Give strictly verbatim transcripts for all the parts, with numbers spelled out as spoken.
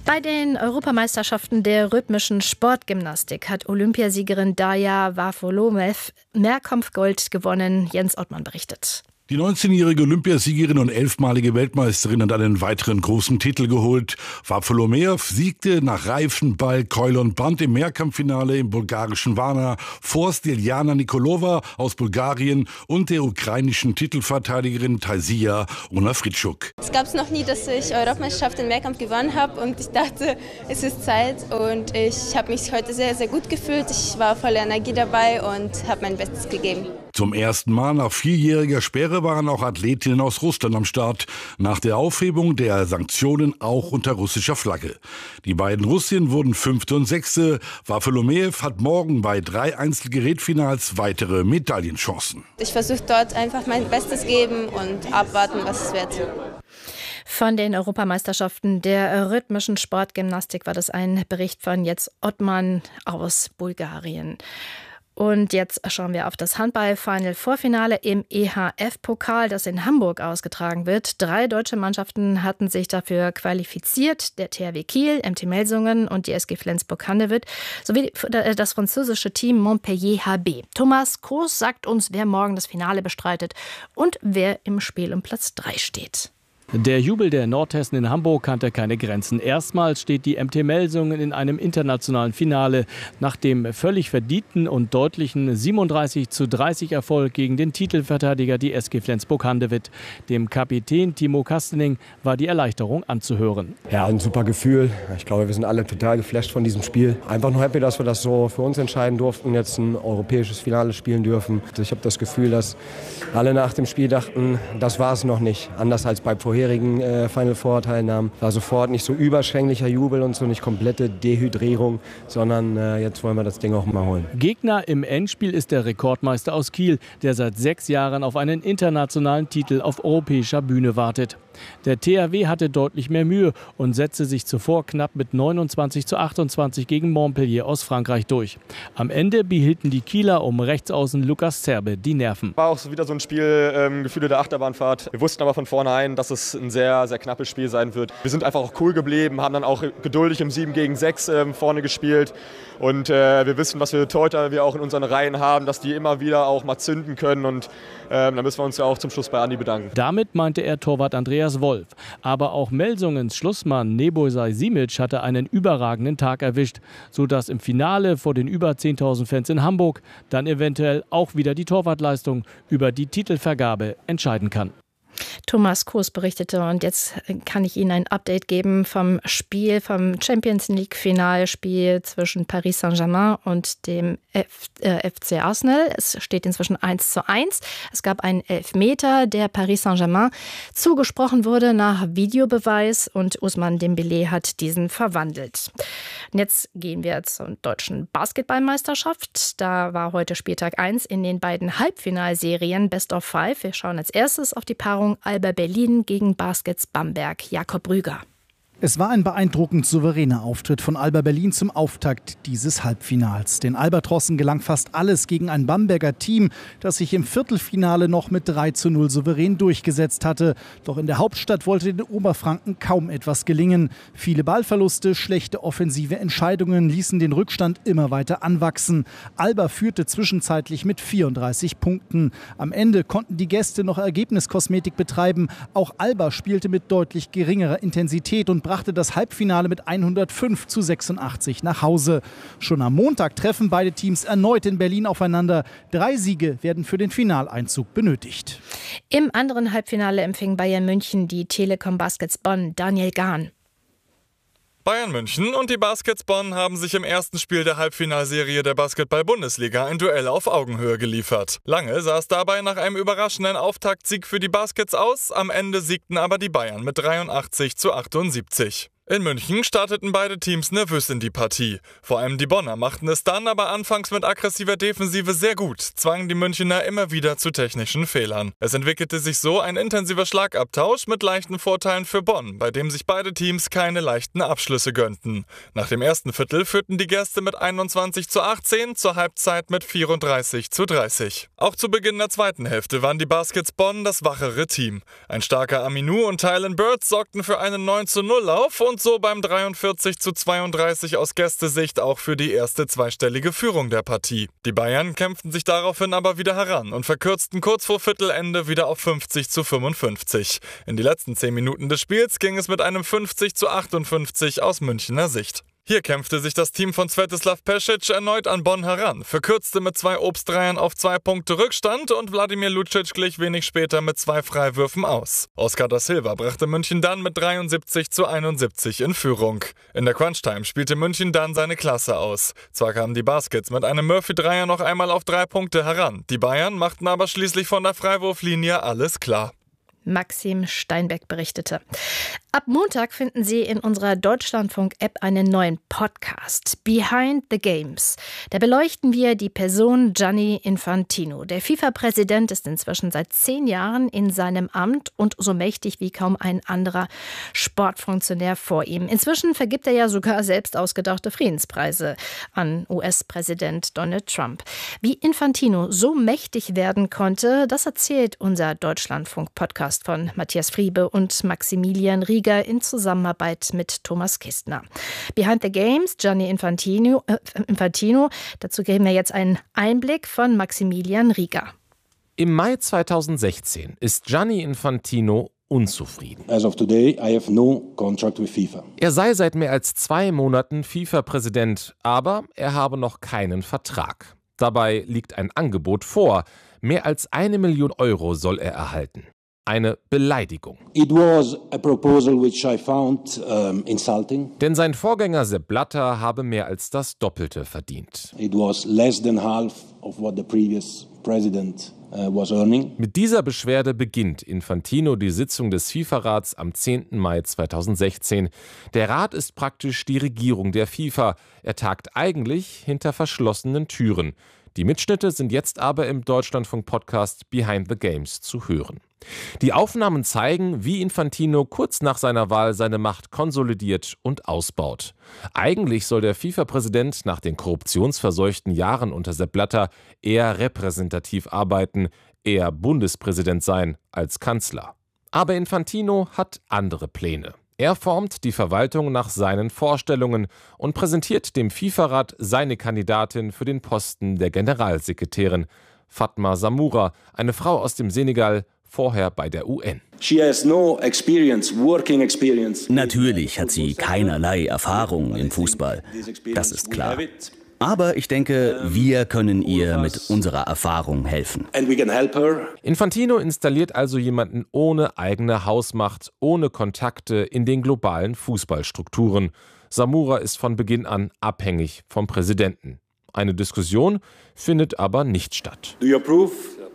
Bei den Europameisterschaften der rhythmischen Sportgymnastik hat Olympiasiegerin Darja Wafolomew Mehrkampfgold gewonnen. Jens Ottmann berichtet. Die neunzehnjährige Olympiasiegerin und elfmalige Weltmeisterin hat einen weiteren großen Titel geholt. Wafolomew siegte nach Reifenball, Keule und Band im Mehrkampffinale im bulgarischen Varna vor Stiljana Nikolova aus Bulgarien und der ukrainischen Titelverteidigerin Taisia Onafritschuk. Es gab es noch nie, dass ich Europameisterschaft im Mehrkampf gewonnen habe und ich dachte, es ist Zeit und ich habe mich heute sehr, sehr gut gefühlt. Ich war voller Energie dabei und habe mein Bestes gegeben. Zum ersten Mal nach vierjähriger Sperre waren auch Athletinnen aus Russland am Start. Nach der Aufhebung der Sanktionen auch unter russischer Flagge. Die beiden Russinnen wurden Fünfte und Sechste. Wafolomew hat morgen bei drei Einzelgerätfinals weitere Medaillenchancen. Ich versuche dort einfach mein Bestes geben und abwarten, was es wird. Von den Europameisterschaften der rhythmischen Sportgymnastik war das ein Bericht von Jens Ottmann aus Bulgarien. Und jetzt schauen wir auf das Handball-Final-Vorfinale im E H F-Pokal, das in Hamburg ausgetragen wird. Drei deutsche Mannschaften hatten sich dafür qualifiziert. Der T H W Kiel, M T Melsungen und die S G Flensburg-Handewitt sowie das französische Team Montpellier H B. Thomas Kroos sagt uns, wer morgen das Finale bestreitet und wer im Spiel um Platz drei steht. Der Jubel der Nordhessen in Hamburg kannte keine Grenzen. Erstmals steht die M T Melsungen in einem internationalen Finale. Nach dem völlig verdienten und deutlichen siebenunddreißig zu dreißig Erfolg gegen den Titelverteidiger, die S G Flensburg-Handewitt. Dem Kapitän Timo Kastening war die Erleichterung anzuhören. Ja, ein super Gefühl. Ich glaube, wir sind alle total geflasht von diesem Spiel. Einfach nur happy, dass wir das so für uns entscheiden durften, jetzt ein europäisches Finale spielen dürfen. Ich habe das Gefühl, dass alle nach dem Spiel dachten, das war es noch nicht. Anders als bei vorherigen äh, Final Four Teilnahmen. War sofort nicht so überschwänglicher Jubel und so nicht komplette Dehydrierung, sondern äh, jetzt wollen wir das Ding auch mal holen. Gegner im Endspiel ist der Rekordmeister aus Kiel, der seit sechs Jahren auf einen internationalen Titel auf europäischer Bühne wartet. Der T H W hatte deutlich mehr Mühe und setzte sich zuvor knapp mit neunundzwanzig zu achtundzwanzig gegen Montpellier aus Frankreich durch. Am Ende behielten die Kieler um Rechtsaußen Lukas Zerbe die Nerven. War auch wieder so ein Spiel, ähm, Gefühle der Achterbahnfahrt. Wir wussten aber von vornherein, dass es ein sehr, sehr knappes Spiel sein wird. Wir sind einfach auch cool geblieben, haben dann auch geduldig im sieben gegen sechs ähm, vorne gespielt. Und äh, wir wissen, was für Torhüter wir auch in unseren Reihen haben, dass die immer wieder auch mal zünden können. Und ähm, da müssen wir uns ja auch zum Schluss bei Andi bedanken. Damit meinte er Torwart Andreas Wolf. Aber auch Melsungens Schlussmann Nebojsa Simic hatte einen überragenden Tag erwischt, sodass im Finale vor den über zehntausend Fans in Hamburg dann eventuell auch wieder die Torwartleistung über die Titelvergabe entscheiden kann. Thomas Kroos berichtete und jetzt kann ich Ihnen ein Update geben vom Spiel, vom Champions League Finalspiel zwischen Paris Saint-Germain und dem F, äh, F C Arsenal. Es steht inzwischen eins zu eins. Es gab einen Elfmeter, der Paris Saint-Germain zugesprochen wurde nach Videobeweis und Ousmane Dembélé hat diesen verwandelt. Und jetzt gehen wir zur deutschen Basketballmeisterschaft. Da war heute Spieltag eins in den beiden Halbfinalserien Best of Five. Wir schauen als erstes auf die Paarung Alba Berlin gegen Baskets Bamberg. Jakob Rüger. Es war ein beeindruckend souveräner Auftritt von Alba Berlin zum Auftakt dieses Halbfinals. Den Albatrossen gelang fast alles gegen ein Bamberger Team, das sich im Viertelfinale noch mit drei zu null souverän durchgesetzt hatte. Doch in der Hauptstadt wollte den Oberfranken kaum etwas gelingen. Viele Ballverluste, schlechte offensive Entscheidungen ließen den Rückstand immer weiter anwachsen. Alba führte zwischenzeitlich mit vierunddreißig Punkten. Am Ende konnten die Gäste noch Ergebniskosmetik betreiben. Auch Alba spielte mit deutlich geringerer Intensität und brachte das Halbfinale mit hundertfünf zu sechsundachtzig nach Hause. Schon am Montag treffen beide Teams erneut in Berlin aufeinander. Drei Siege werden für den Finaleinzug benötigt. Im anderen Halbfinale empfing Bayern München die Telekom Baskets Bonn. Daniel Gahn. Bayern München und die Baskets Bonn haben sich im ersten Spiel der Halbfinalserie der Basketball-Bundesliga ein Duell auf Augenhöhe geliefert. Lange sah es dabei nach einem überraschenden Auftaktsieg für die Baskets aus, am Ende siegten aber die Bayern mit dreiundachtzig zu achtundsiebzig. In München starteten beide Teams nervös in die Partie. Vor allem die Bonner machten es dann aber anfangs mit aggressiver Defensive sehr gut, zwangen die Münchner immer wieder zu technischen Fehlern. Es entwickelte sich so ein intensiver Schlagabtausch mit leichten Vorteilen für Bonn, bei dem sich beide Teams keine leichten Abschlüsse gönnten. Nach dem ersten Viertel führten die Gäste mit einundzwanzig zu achtzehn, zur Halbzeit mit vierunddreißig zu dreißig. Auch zu Beginn der zweiten Hälfte waren die Baskets Bonn das wachere Team. Ein starker Aminu und Tylen Burns sorgten für einen neun zu null Lauf und und so beim dreiundvierzig zu zweiunddreißig aus Gästesicht auch für die erste zweistellige Führung der Partie. Die Bayern kämpften sich daraufhin aber wieder heran und verkürzten kurz vor Viertelende wieder auf fünfzig zu fünfundfünfzig. In die letzten zehn Minuten des Spiels ging es mit einem fünfzig zu achtundfünfzig aus Münchner Sicht. Hier kämpfte sich das Team von Svetislav Pesic erneut an Bonn heran, verkürzte mit zwei Obstreiern auf zwei Punkte Rückstand und Wladimir Lucic glich wenig später mit zwei Freiwürfen aus. Oscar da Silva brachte München dann mit dreiundsiebzig zu einundsiebzig in Führung. In der Crunchtime spielte München dann seine Klasse aus. Zwar kamen die Baskets mit einem Murphy-Dreier noch einmal auf drei Punkte heran, die Bayern machten aber schließlich von der Freiwurflinie alles klar. Maxim Steinbeck berichtete. Ab Montag finden Sie in unserer Deutschlandfunk-App einen neuen Podcast, Behind the Games. Da beleuchten wir die Person Gianni Infantino. Der FIFA-Präsident ist inzwischen seit zehn Jahren in seinem Amt und so mächtig wie kaum ein anderer Sportfunktionär vor ihm. Inzwischen vergibt er ja sogar selbst ausgedachte Friedenspreise an U S-Präsident Donald Trump. Wie Infantino so mächtig werden konnte, das erzählt unser Deutschlandfunk-Podcast von Matthias Friebe und Maximilian Rieger in Zusammenarbeit mit Thomas Kistner. Behind the Games, Gianni Infantino, äh, Infantino. Dazu geben wir jetzt einen Einblick von Maximilian Rieger. Im Mai zweitausendsechzehn ist Gianni Infantino unzufrieden. As of today, I have no contract with FIFA. Er sei seit mehr als zwei Monaten FIFA-Präsident, aber er habe noch keinen Vertrag. Dabei liegt ein Angebot vor. Mehr als eine Million Euro soll er erhalten. Eine Beleidigung. It was a proposal which I found um, insulting. Denn sein Vorgänger Sepp Blatter habe mehr als das Doppelte verdient. It was less than half of what the previous president uh, was earning. Mit dieser Beschwerde beginnt Infantino die Sitzung des FIFA-Rats am zehnten Mai zweitausendsechzehn. Der Rat ist praktisch die Regierung der FIFA. Er tagt eigentlich hinter verschlossenen Türen. Die Mitschnitte sind jetzt aber im Deutschlandfunk-Podcast Behind the Games zu hören. Die Aufnahmen zeigen, wie Infantino kurz nach seiner Wahl seine Macht konsolidiert und ausbaut. Eigentlich soll der FIFA-Präsident nach den korruptionsverseuchten Jahren unter Sepp Blatter eher repräsentativ arbeiten, eher Bundespräsident sein als Kanzler. Aber Infantino hat andere Pläne. Er formt die Verwaltung nach seinen Vorstellungen und präsentiert dem FIFA-Rat seine Kandidatin für den Posten der Generalsekretärin, Fatma Samoura, eine Frau aus dem Senegal, vorher bei der U N. She has no experience, working experience. Natürlich hat sie keinerlei Erfahrung im Fußball. Das ist klar. Aber ich denke, wir können ihr mit unserer Erfahrung helfen. Infantino installiert also jemanden ohne eigene Hausmacht, ohne Kontakte in den globalen Fußballstrukturen. Samoura ist von Beginn an abhängig vom Präsidenten. Eine Diskussion findet aber nicht statt. Do you approve?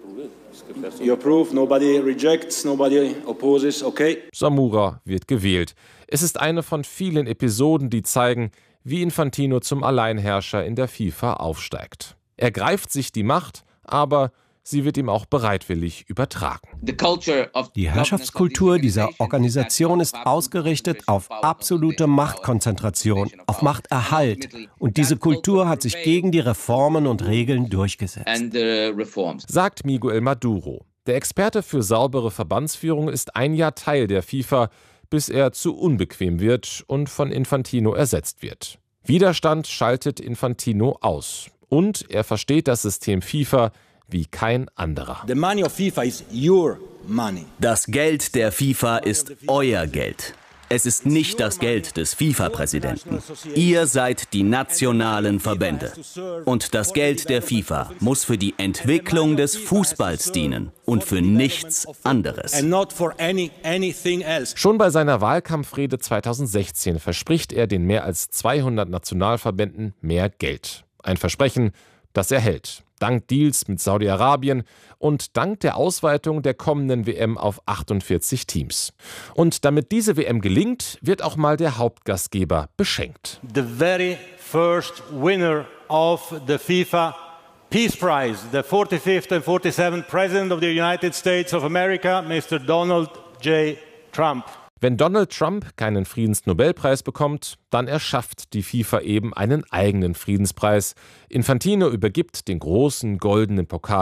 You approve? Nobody rejects, nobody opposes, okay? Samoura wird gewählt. Es ist eine von vielen Episoden, die zeigen, wie Infantino zum Alleinherrscher in der FIFA aufsteigt. Er greift sich die Macht, aber sie wird ihm auch bereitwillig übertragen. Die Herrschaftskultur dieser Organisation ist ausgerichtet auf absolute Machtkonzentration, auf Machterhalt. Und diese Kultur hat sich gegen die Reformen und Regeln durchgesetzt. Sagt Miguel Maduro. Der Experte für saubere Verbandsführung ist ein Jahr Teil der FIFA, bis er zu unbequem wird und von Infantino ersetzt wird. Widerstand schaltet Infantino aus. Und er versteht das System FIFA wie kein anderer. The money of FIFA is your money. Das Geld der FIFA ist euer Geld. Es ist nicht das Geld des FIFA-Präsidenten. Ihr seid die nationalen Verbände. Und das Geld der FIFA muss für die Entwicklung des Fußballs dienen und für nichts anderes. Schon bei seiner Wahlkampfrede zweitausendsechzehn verspricht er den mehr als zweihundert Nationalverbänden mehr Geld. Ein Versprechen, das er hält. Dank Deals mit Saudi-Arabien und dank der Ausweitung der kommenden W M auf achtundvierzig Teams. Und damit diese W M gelingt, wird auch mal der Hauptgastgeber beschenkt. The very first winner of the FIFA Peace Prize, the forty-fifth and forty-seventh President of the United States of America, Mister Donald J. Trump. Wenn Donald Trump keinen Friedensnobelpreis bekommt, dann erschafft die FIFA eben einen eigenen Friedenspreis. Infantino übergibt den großen goldenen Pokal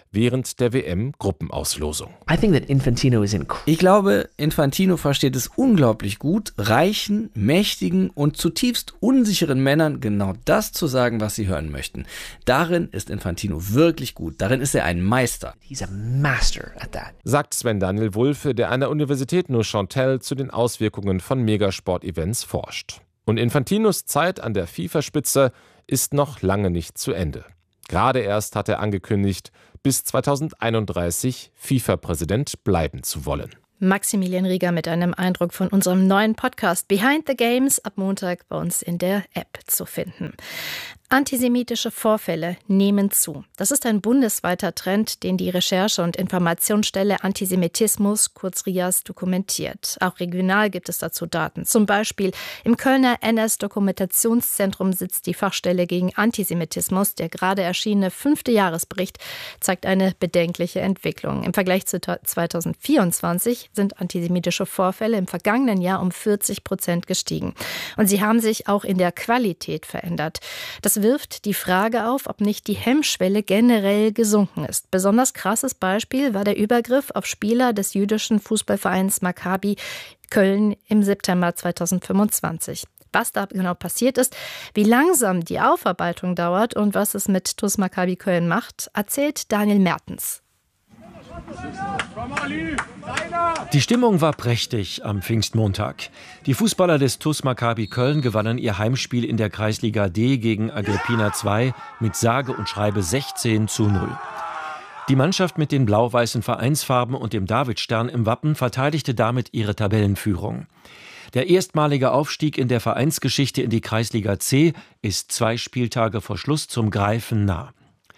während der W M-Gruppenauslosung. Ich glaube, Infantino versteht es unglaublich gut, reichen, mächtigen und zutiefst unsicheren Männern genau das zu sagen, was sie hören möchten. Darin ist Infantino wirklich gut. Darin ist er ein Meister. He's a master at that. Sagt Sven Daniel Wulffe, der an der Universität Neuchâtel zu den Auswirkungen von Megasport-Events forscht. Und Infantinos Zeit an der FIFA-Spitze ist noch lange nicht zu Ende. Gerade erst hat er angekündigt, bis zweitausendeinunddreißig FIFA-Präsident bleiben zu wollen. Maximilian Rieger mit einem Eindruck von unserem neuen Podcast Behind the Games, ab Montag bei uns in der App zu finden. Antisemitische Vorfälle nehmen zu. Das ist ein bundesweiter Trend, den die Recherche- und Informationsstelle Antisemitismus, kurz R I A S, dokumentiert. Auch regional gibt es dazu Daten. Zum Beispiel im Kölner N S-Dokumentationszentrum sitzt die Fachstelle gegen Antisemitismus. Der gerade erschienene fünfte Jahresbericht zeigt eine bedenkliche Entwicklung. Im Vergleich zu zweitausendvierundzwanzig sind antisemitische Vorfälle im vergangenen Jahr um vierzig Prozent gestiegen. Und sie haben sich auch in der Qualität verändert. Das wirft die Frage auf, ob nicht die Hemmschwelle generell gesunken ist. Besonders krasses Beispiel war der Übergriff auf Spieler des jüdischen Fußballvereins Maccabi Köln im September zweitausendfünfundzwanzig. Was da genau passiert ist, wie langsam die Aufarbeitung dauert und was es mit T U S Maccabi Köln macht, erzählt Daniel Mertens. Die Stimmung war prächtig am Pfingstmontag. Die Fußballer des T U S Maccabi Köln gewannen ihr Heimspiel in der Kreisliga D gegen Agrippina zwei mit sage und schreibe sechzehn zu null. Die Mannschaft mit den blau-weißen Vereinsfarben und dem Davidstern im Wappen verteidigte damit ihre Tabellenführung. Der erstmalige Aufstieg in der Vereinsgeschichte in die Kreisliga C ist zwei Spieltage vor Schluss zum Greifen nah.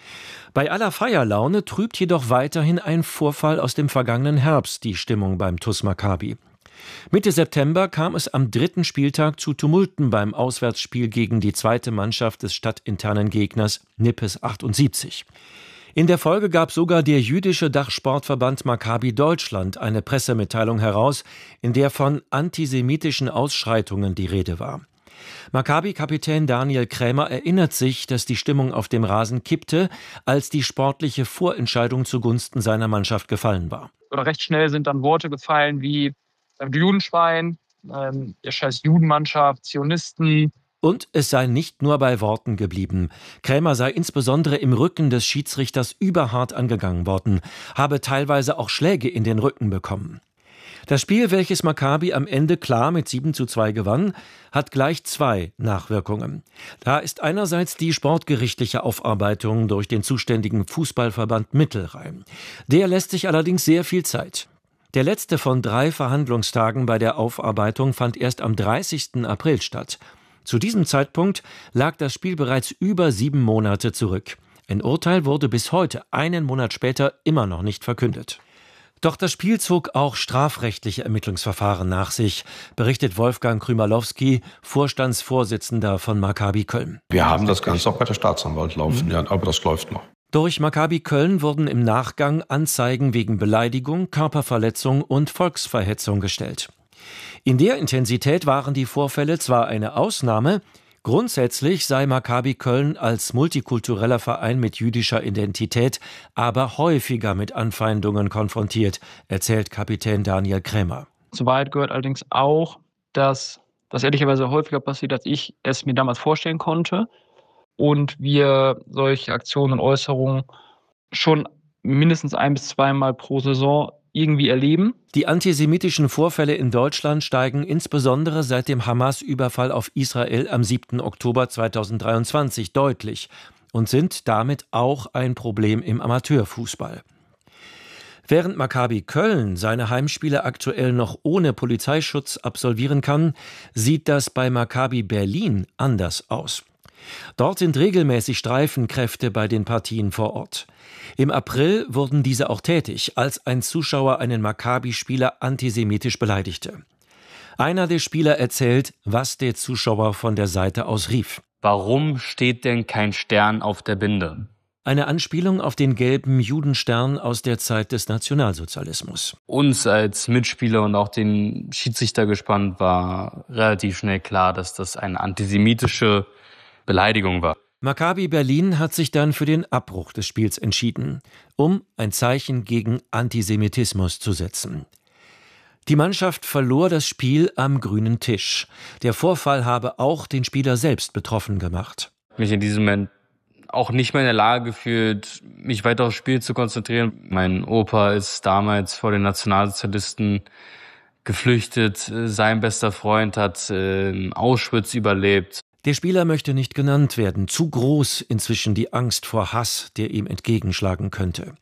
Bei aller Feierlaune trübt jedoch weiterhin ein Vorfall aus dem vergangenen Herbst die Stimmung beim T U S Maccabi. Mitte September kam es am dritten Spieltag zu Tumulten beim Auswärtsspiel gegen die zweite Mannschaft des stadtinternen Gegners Nippes achtundsiebzig. In der Folge gab sogar der jüdische Dachsportverband Maccabi Deutschland eine Pressemitteilung heraus, in der von antisemitischen Ausschreitungen die Rede war. Maccabi-Kapitän Daniel Krämer erinnert sich, dass die Stimmung auf dem Rasen kippte, als die sportliche Vorentscheidung zugunsten seiner Mannschaft gefallen war. Recht schnell sind dann Worte gefallen wie äh, Judenschwein, äh, der scheiß Judenmannschaft, Zionisten. Und es sei nicht nur bei Worten geblieben. Krämer sei insbesondere im Rücken des Schiedsrichters überhart angegangen worden, habe teilweise auch Schläge in den Rücken bekommen. Das Spiel, welches Maccabi am Ende klar mit sieben zu zwei gewann, hat gleich zwei Nachwirkungen. Da ist einerseits die sportgerichtliche Aufarbeitung durch den zuständigen Fußballverband Mittelrhein. Der lässt sich allerdings sehr viel Zeit. Der letzte von drei Verhandlungstagen bei der Aufarbeitung fand erst am dreißigsten April statt. Zu diesem Zeitpunkt lag das Spiel bereits über sieben Monate zurück. Ein Urteil wurde bis heute, einen Monat später, immer noch nicht verkündet. Doch das Spiel zog auch strafrechtliche Ermittlungsverfahren nach sich, berichtet Wolfgang Krümalowski, Vorstandsvorsitzender von Maccabi Köln. Wir haben das Ganze auch bei der Staatsanwalt laufen, mhm. ja, aber das läuft noch. Durch Maccabi Köln wurden im Nachgang Anzeigen wegen Beleidigung, Körperverletzung und Volksverhetzung gestellt. In der Intensität waren die Vorfälle zwar eine Ausnahme, grundsätzlich sei Maccabi Köln als multikultureller Verein mit jüdischer Identität aber häufiger mit Anfeindungen konfrontiert, erzählt Kapitän Daniel Krämer. Zur Wahrheit gehört allerdings auch, dass das ehrlicherweise häufiger passiert, als ich es mir damals vorstellen konnte und wir solche Aktionen und Äußerungen schon mindestens ein- bis zweimal pro Saison irgendwie erleben. Die antisemitischen Vorfälle in Deutschland steigen insbesondere seit dem Hamas-Überfall auf Israel am siebten Oktober zweitausenddreiundzwanzig deutlich und sind damit auch ein Problem im Amateurfußball. Während Maccabi Köln seine Heimspiele aktuell noch ohne Polizeischutz absolvieren kann, sieht das bei Maccabi Berlin anders aus. Dort sind regelmäßig Streifenkräfte bei den Partien vor Ort. Im April wurden diese auch tätig, als ein Zuschauer einen Maccabi-Spieler antisemitisch beleidigte. Einer der Spieler erzählt, was der Zuschauer von der Seite aus rief. Warum steht denn kein Stern auf der Binde? Eine Anspielung auf den gelben Judenstern aus der Zeit des Nationalsozialismus. Uns als Mitspieler und auch den Schiedsrichter gespannt war relativ schnell klar, dass das eine antisemitische Beleidigung war. Maccabi Berlin hat sich dann für den Abbruch des Spiels entschieden, um ein Zeichen gegen Antisemitismus zu setzen. Die Mannschaft verlor das Spiel am grünen Tisch. Der Vorfall habe auch den Spieler selbst betroffen gemacht. Mich in diesem Moment auch nicht mehr in der Lage gefühlt, mich weiter aufs Spiel zu konzentrieren. Mein Opa ist damals vor den Nationalsozialisten geflüchtet. Sein bester Freund hat äh, Auschwitz überlebt. Der Spieler möchte nicht genannt werden. Zu groß inzwischen die Angst vor Hass, der ihm entgegenschlagen könnte.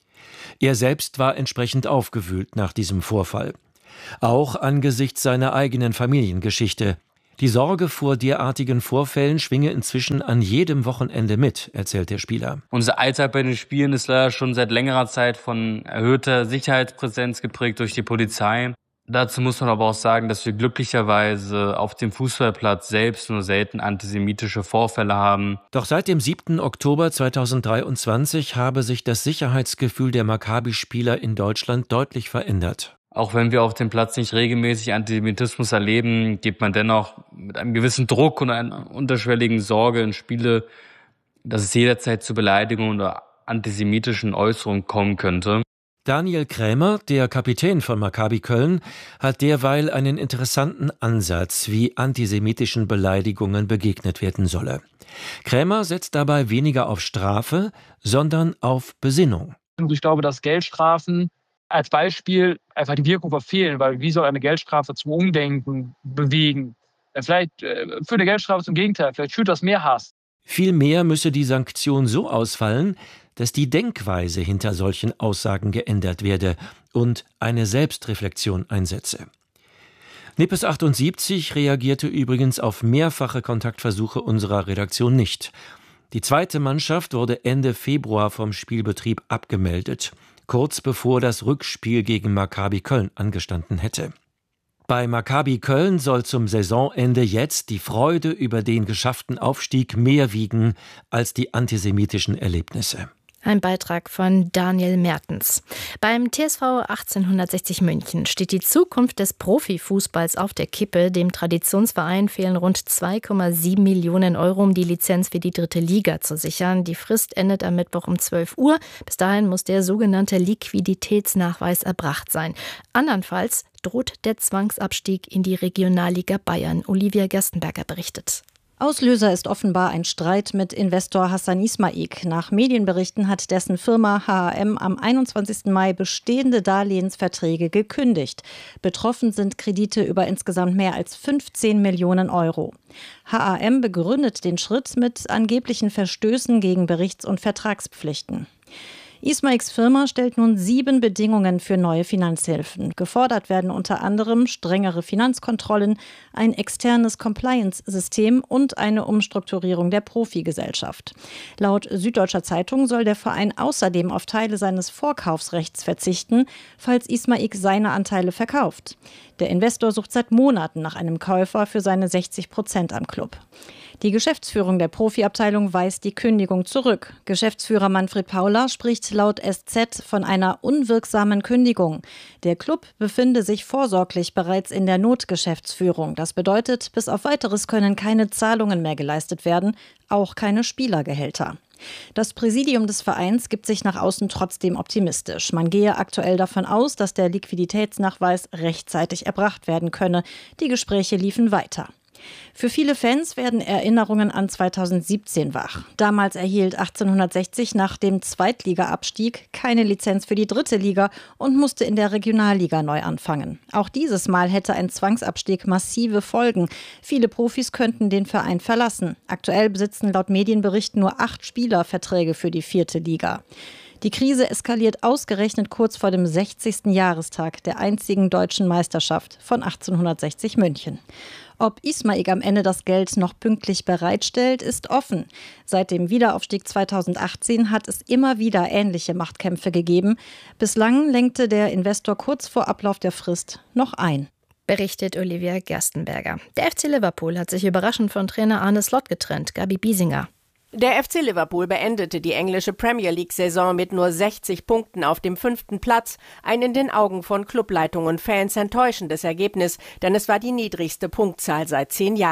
Er selbst war entsprechend aufgewühlt nach diesem Vorfall. Auch angesichts seiner eigenen Familiengeschichte. Die Sorge vor derartigen Vorfällen schwinge inzwischen an jedem Wochenende mit, erzählt der Spieler. Unser Alltag bei den Spielen ist leider schon seit längerer Zeit von erhöhter Sicherheitspräsenz geprägt durch die Polizei. Dazu muss man aber auch sagen, dass wir glücklicherweise auf dem Fußballplatz selbst nur selten antisemitische Vorfälle haben. Doch seit dem siebten Oktober zweitausenddreiundzwanzig habe sich das Sicherheitsgefühl der Maccabi-Spieler in Deutschland deutlich verändert. Auch wenn wir auf dem Platz nicht regelmäßig Antisemitismus erleben, geht man dennoch mit einem gewissen Druck und einer unterschwelligen Sorge in Spiele, dass es jederzeit zu Beleidigungen oder antisemitischen Äußerungen kommen könnte. Daniel Krämer, der Kapitän von Maccabi Köln, hat derweil einen interessanten Ansatz, wie antisemitischen Beleidigungen begegnet werden solle. Krämer setzt dabei weniger auf Strafe, sondern auf Besinnung. Ich glaube, dass Geldstrafen als Beispiel einfach die Wirkung verfehlen, weil wie soll eine Geldstrafe zum Umdenken bewegen? Vielleicht führt eine Geldstrafe zum Gegenteil, vielleicht führt das mehr Hass. Vielmehr müsse die Sanktion so ausfallen, dass die Denkweise hinter solchen Aussagen geändert werde und eine Selbstreflexion einsetze. Nippes achtundsiebzig reagierte übrigens auf mehrfache Kontaktversuche unserer Redaktion nicht. Die zweite Mannschaft wurde Ende Februar vom Spielbetrieb abgemeldet, kurz bevor das Rückspiel gegen Maccabi Köln angestanden hätte. Bei Maccabi Köln soll zum Saisonende jetzt die Freude über den geschafften Aufstieg mehr wiegen als die antisemitischen Erlebnisse. Ein Beitrag von Daniel Mertens. Beim T S V achtzehnhundertsechzig München steht die Zukunft des Profifußballs auf der Kippe. Dem Traditionsverein fehlen rund zwei Komma sieben Millionen Euro, um die Lizenz für die dritte Liga zu sichern. Die Frist endet am Mittwoch um zwölf Uhr. Bis dahin muss der sogenannte Liquiditätsnachweis erbracht sein. Andernfalls droht der Zwangsabstieg in die Regionalliga Bayern. Olivia Gerstenberger berichtet. Auslöser ist offenbar ein Streit mit Investor Hassan Ismaik. Nach Medienberichten hat dessen Firma H A M am einundzwanzigsten Mai bestehende Darlehensverträge gekündigt. Betroffen sind Kredite über insgesamt mehr als fünfzehn Millionen Euro. H A M begründet den Schritt mit angeblichen Verstößen gegen Berichts- und Vertragspflichten. Ismaiks Firma stellt nun sieben Bedingungen für neue Finanzhilfen. Gefordert werden unter anderem strengere Finanzkontrollen, ein externes Compliance-System und eine Umstrukturierung der Profigesellschaft. Laut Süddeutscher Zeitung soll der Verein außerdem auf Teile seines Vorkaufsrechts verzichten, falls Ismaik seine Anteile verkauft. Der Investor sucht seit Monaten nach einem Käufer für seine sechzig Prozent am Club. Die Geschäftsführung der Profiabteilung weist die Kündigung zurück. Geschäftsführer Manfred Paula spricht laut S Z von einer unwirksamen Kündigung. Der Club befinde sich vorsorglich bereits in der Notgeschäftsführung. Das bedeutet, bis auf Weiteres können keine Zahlungen mehr geleistet werden, auch keine Spielergehälter. Das Präsidium des Vereins gibt sich nach außen trotzdem optimistisch. Man gehe aktuell davon aus, dass der Liquiditätsnachweis rechtzeitig erbracht werden könne. Die Gespräche liefen weiter. Für viele Fans werden Erinnerungen an zweitausendsiebzehn wach. Damals erhielt achtzehnhundertsechzig nach dem Zweitliga-Abstieg keine Lizenz für die dritte Liga und musste in der Regionalliga neu anfangen. Auch dieses Mal hätte ein Zwangsabstieg massive Folgen. Viele Profis könnten den Verein verlassen. Aktuell besitzen laut Medienberichten nur acht Spieler Verträge für die vierte Liga. Die Krise eskaliert ausgerechnet kurz vor dem sechzigsten Jahrestag der einzigen deutschen Meisterschaft von achtzehnhundertsechzig München. Ob Ismaik am Ende das Geld noch pünktlich bereitstellt, ist offen. Seit dem Wiederaufstieg zweitausendachtzehn hat es immer wieder ähnliche Machtkämpfe gegeben. Bislang lenkte der Investor kurz vor Ablauf der Frist noch ein. Berichtet Olivia Gerstenberger. Der F C Liverpool hat sich überraschend von Trainer Arne Slot getrennt. Gabi Biesinger. Der F C Liverpool beendete die englische Premier League-Saison mit nur sechzig Punkten auf dem fünften Platz. Ein in den Augen von Clubleitung und Fans enttäuschendes Ergebnis, denn es war die niedrigste Punktzahl seit zehn Jahren.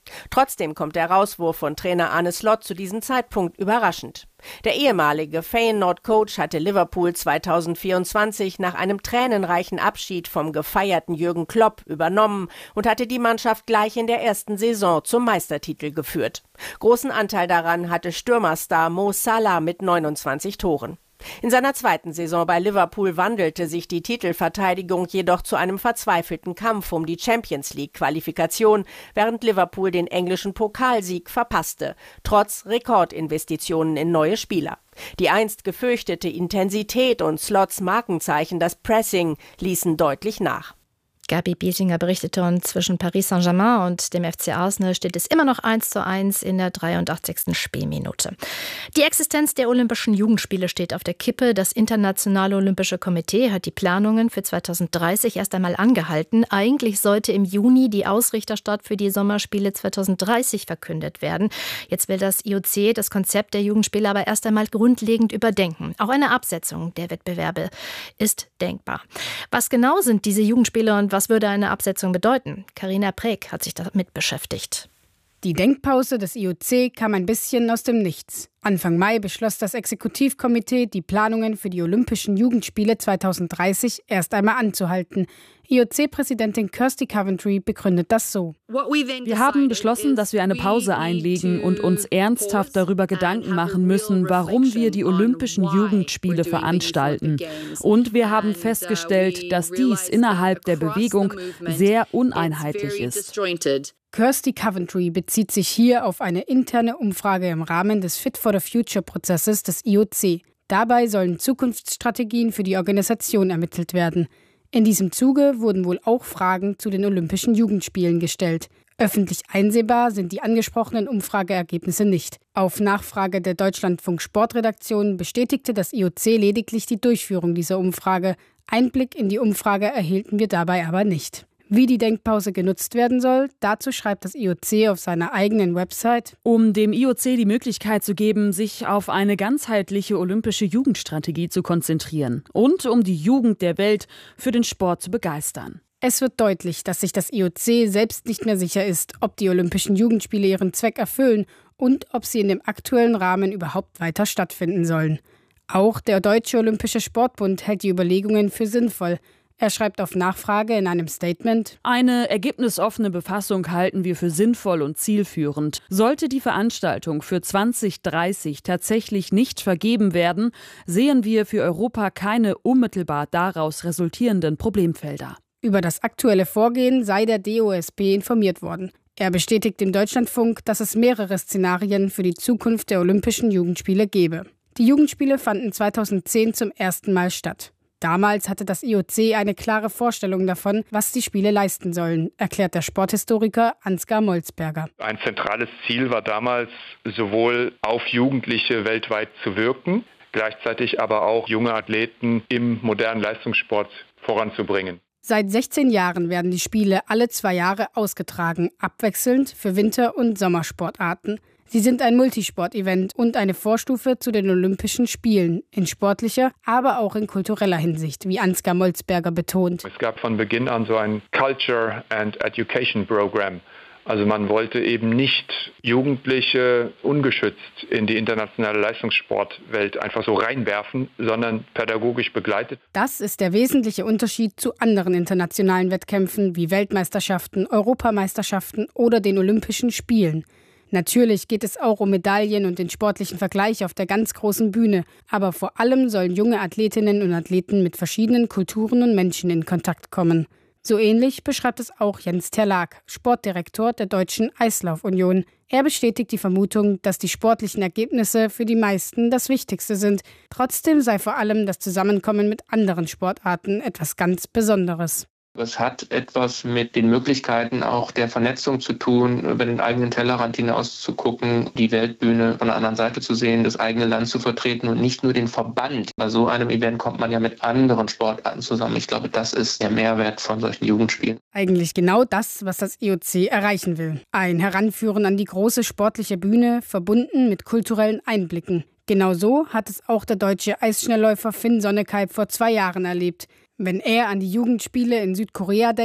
Trotzdem kommt der Rauswurf von Trainer Arne Slot zu diesem Zeitpunkt überraschend. Der ehemalige Feyenoord-Coach hatte Liverpool zweitausendvierundzwanzig nach einem tränenreichen Abschied vom gefeierten Jürgen Klopp übernommen und hatte die Mannschaft gleich in der ersten Saison zum Meistertitel geführt. Großen Anteil daran hatte Stürmerstar Mo Salah mit neunundzwanzig Toren. In seiner zweiten Saison bei Liverpool wandelte sich die Titelverteidigung jedoch zu einem verzweifelten Kampf um die Champions-League-Qualifikation, während Liverpool den englischen Pokalsieg verpasste, trotz Rekordinvestitionen in neue Spieler. Die einst gefürchtete Intensität und Slots Markenzeichen, das Pressing, ließen deutlich nach. Gabi Biesinger berichtete, und zwischen Paris Saint-Germain und dem F C Arsenal steht es immer noch eins zu eins in der dreiundachtzigsten Spielminute. Die Existenz der Olympischen Jugendspiele steht auf der Kippe. Das Internationale Olympische Komitee hat die Planungen für zweitausenddreißig erst einmal angehalten. Eigentlich sollte im Juni die Ausrichterstadt für die Sommerspiele zweitausenddreißig verkündet werden. Jetzt will das I O C das Konzept der Jugendspiele aber erst einmal grundlegend überdenken. Auch eine Absetzung der Wettbewerbe ist denkbar. Was genau sind diese Jugendspiele und was würde eine Absetzung bedeuten? Carina Preek hat sich damit beschäftigt. Die Denkpause des I O C kam ein bisschen aus dem Nichts. Anfang Mai beschloss das Exekutivkomitee, die Planungen für die Olympischen Jugendspiele zweitausenddreißig erst einmal anzuhalten. I O C-Präsidentin Kirsty Coventry begründet das so. Wir haben beschlossen, dass wir eine Pause einlegen und uns ernsthaft darüber Gedanken machen müssen, warum wir die Olympischen Jugendspiele veranstalten. Und wir haben festgestellt, dass dies innerhalb der Bewegung sehr uneinheitlich ist. Kirsty Coventry bezieht sich hier auf eine interne Umfrage im Rahmen des Fit for the Future-Prozesses des I O C. Dabei sollen Zukunftsstrategien für die Organisation ermittelt werden. In diesem Zuge wurden wohl auch Fragen zu den Olympischen Jugendspielen gestellt. Öffentlich einsehbar sind die angesprochenen Umfrageergebnisse nicht. Auf Nachfrage der Deutschlandfunk-Sportredaktion bestätigte das I O C lediglich die Durchführung dieser Umfrage. Einblick in die Umfrage erhielten wir dabei aber nicht. Wie die Denkpause genutzt werden soll, dazu schreibt das I O C auf seiner eigenen Website: Um dem I O C die Möglichkeit zu geben, sich auf eine ganzheitliche olympische Jugendstrategie zu konzentrieren und um die Jugend der Welt für den Sport zu begeistern. Es wird deutlich, dass sich das I O C selbst nicht mehr sicher ist, ob die Olympischen Jugendspiele ihren Zweck erfüllen und ob sie in dem aktuellen Rahmen überhaupt weiter stattfinden sollen. Auch der Deutsche Olympische Sportbund hält die Überlegungen für sinnvoll. Er schreibt auf Nachfrage in einem Statement: Eine ergebnisoffene Befassung halten wir für sinnvoll und zielführend. Sollte die Veranstaltung für zwanzig dreißig tatsächlich nicht vergeben werden, sehen wir für Europa keine unmittelbar daraus resultierenden Problemfelder. Über das aktuelle Vorgehen sei der D O S B informiert worden. Er bestätigt dem Deutschlandfunk, dass es mehrere Szenarien für die Zukunft der Olympischen Jugendspiele gebe. Die Jugendspiele fanden zweitausendzehn zum ersten Mal statt. Damals hatte das I O C eine klare Vorstellung davon, was die Spiele leisten sollen, erklärt der Sporthistoriker Ansgar Molzberger. Ein zentrales Ziel war damals, sowohl auf Jugendliche weltweit zu wirken, gleichzeitig aber auch junge Athleten im modernen Leistungssport voranzubringen. Seit sechzehn Jahren werden die Spiele alle zwei Jahre ausgetragen, abwechselnd für Winter- und Sommersportarten. Sie sind ein Multisport-Event und eine Vorstufe zu den Olympischen Spielen, in sportlicher, aber auch in kultureller Hinsicht, wie Ansgar Molzberger betont. Es gab von Beginn an so ein Culture and Education Program. Also man wollte eben nicht Jugendliche ungeschützt in die internationale Leistungssportwelt einfach so reinwerfen, sondern pädagogisch begleitet. Das ist der wesentliche Unterschied zu anderen internationalen Wettkämpfen wie Weltmeisterschaften, Europameisterschaften oder den Olympischen Spielen. Natürlich geht es auch um Medaillen und den sportlichen Vergleich auf der ganz großen Bühne. Aber vor allem sollen junge Athletinnen und Athleten mit verschiedenen Kulturen und Menschen in Kontakt kommen. So ähnlich beschreibt es auch Jens Terlag, Sportdirektor der Deutschen Eislaufunion. Er bestätigt die Vermutung, dass die sportlichen Ergebnisse für die meisten das Wichtigste sind. Trotzdem sei vor allem das Zusammenkommen mit anderen Sportarten etwas ganz Besonderes. Es hat etwas mit den Möglichkeiten auch der Vernetzung zu tun, über den eigenen Tellerrand hinaus zu gucken, die Weltbühne von der anderen Seite zu sehen, das eigene Land zu vertreten und nicht nur den Verband. Bei so einem Event kommt man ja mit anderen Sportarten zusammen. Ich glaube, das ist der Mehrwert von solchen Jugendspielen. Eigentlich genau das, was das I O C erreichen will. Ein Heranführen an die große sportliche Bühne, verbunden mit kulturellen Einblicken. Genau so hat es auch der deutsche Eisschnellläufer Finn Sonnekalb vor zwei Jahren erlebt. Wenn er an die Jugendspiele in Südkorea denkt,